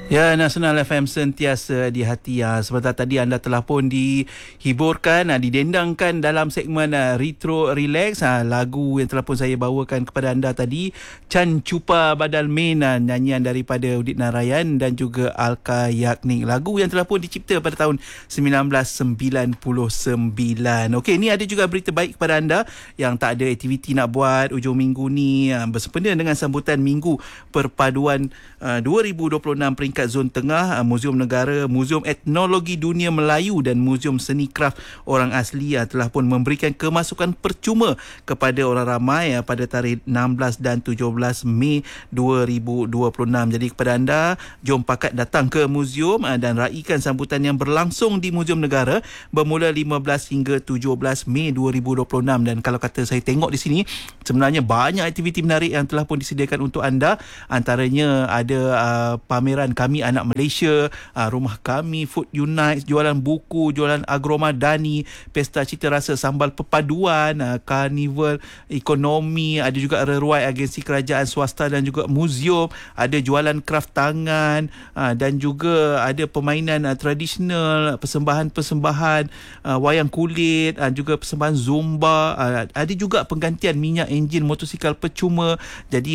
Ya, Nasional FM sentiasa di hati. Sebentar tadi anda telah pun dihiburkan, didendangkan dalam segmen Retro Relax. Lagu yang telah pun saya bawakan kepada anda tadi, Can Cupa Badal Main, nyanyian daripada Udit Narayan dan juga Alka Yagnik. Lagu yang telah pun dicipta pada tahun 1999. Okey, ni ada juga berita baik kepada anda yang tak ada aktiviti nak buat hujung minggu ni, bersempena dengan sambutan Minggu Perpaduan 2026 peringkat Zon Tengah. Muzium Negara, Muzium Etnologi Dunia Melayu dan Muzium Seni Kraf Orang Asli telah pun memberikan kemasukan percuma kepada orang ramai pada tarikh 16 dan 17 Mei 2026. Jadi kepada anda, jom pakat datang ke muzium dan raikan sambutan yang berlangsung di Muzium Negara bermula 15 hingga 17 Mei 2026. Dan kalau kata saya tengok di sini, sebenarnya banyak aktiviti menarik yang telah pun disediakan untuk anda. Antaranya ada pameran Kami Anak Malaysia, Rumah Kami, Food Unite, jualan buku, jualan agromadani, pesta cita rasa sambal perpaduan, karnival ekonomi, ada juga reruai agensi kerajaan swasta dan juga muzium, ada jualan kraft tangan, dan juga ada permainan tradisional, persembahan-persembahan wayang kulit, juga persembahan zumba, ada juga penggantian minyak enjin motosikal percuma. Jadi